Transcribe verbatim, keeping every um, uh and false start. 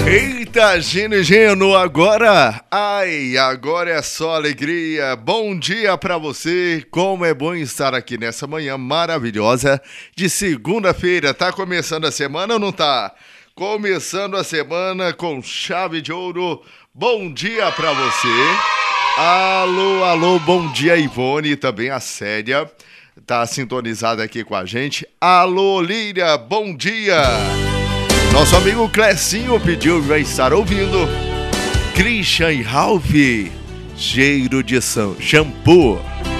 Eita, Gino e Geno, agora, ai, agora é só alegria. Bom dia pra você, como é bom estar aqui nessa manhã maravilhosa de segunda-feira. Tá começando a semana ou não tá? Começando a semana com chave de ouro. Bom dia pra você. Alô, alô, bom dia, Ivone, e também a Célia. Tá sintonizada aqui com a gente. Alô, Líria, bom dia. Nosso amigo Clecinho pediu e vai estar ouvindo. Christian e Ralph, cheiro de shampoo.